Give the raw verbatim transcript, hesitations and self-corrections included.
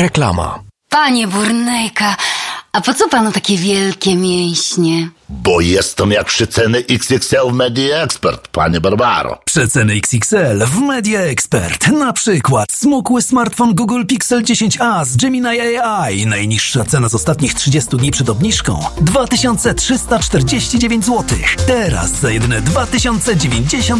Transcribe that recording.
Reklama. Panie Burnejka, a po co panu takie wielkie mięśnie? Bo jestem jak przeceny X X L w Media Expert, panie Barbaro. Przeceny X X L w Media Expert. Na przykład smukły smartfon Google Pixel dziesięć a z Gemini A I. Najniższa cena z ostatnich trzydziestu dni przed obniżką dwa tysiące trzysta czterdzieści dziewięć złotych. Teraz za jedyne dwa tysiące dziewięćdziesiąt